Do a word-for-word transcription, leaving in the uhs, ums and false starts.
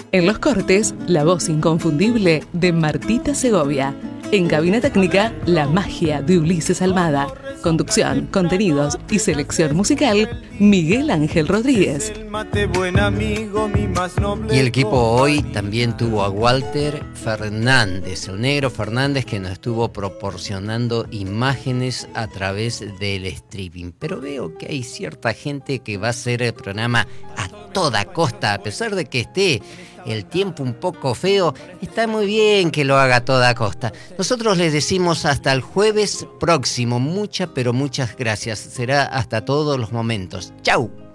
En los cortes, la voz inconfundible de Martita Segovia. En cabina técnica, la magia de Ulises Almada. Conducción, contenidos y selección musical, Miguel Ángel Rodríguez. Y el equipo hoy también tuvo a Walter Fernández, el negro Fernández, que nos estuvo proporcionando imágenes a través del streaming. Pero veo que hay cierta gente que va a hacer el programa a toda costa, a pesar de que esté el tiempo un poco feo, está muy bien que lo haga a toda costa. Nosotros les decimos hasta el jueves próximo. Muchas, pero muchas gracias. Será hasta todos los momentos. ¡Chau!